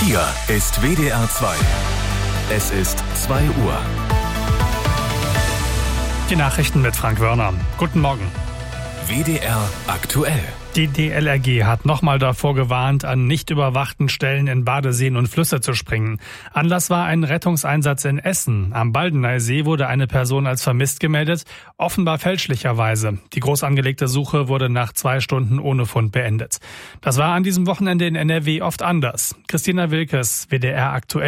Hier ist WDR 2. Es ist 2 Uhr. Die Nachrichten mit Frank Wörner. Guten Morgen. WDR aktuell. Die DLRG hat nochmal davor gewarnt, an nicht überwachten Stellen in Badeseen und Flüsse zu springen. Anlass war ein Rettungseinsatz in Essen. Am Baldeneysee wurde eine Person als vermisst gemeldet, offenbar fälschlicherweise. Die groß angelegte Suche wurde nach 2 Stunden ohne Fund beendet. Das war an diesem Wochenende in NRW oft anders. Christina Wilkes, WDR aktuell.